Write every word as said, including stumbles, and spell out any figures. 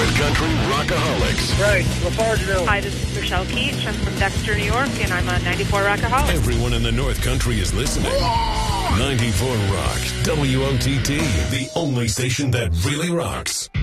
North Country Rockaholics. Right, LaFargeville. Hi, this is Michelle Keach. I'm from Dexter, New York, and I'm a ninety-four Rockaholic. Everyone in the North Country is listening. ninety-four Rock, W O T T, the only station that really rocks.